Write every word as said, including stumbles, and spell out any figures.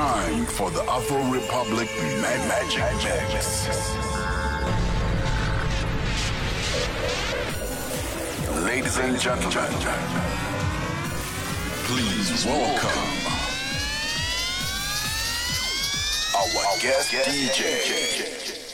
time for the Afro Republic Mad Magic Mix. Ladies and gentlemen, please welcome our guest D J.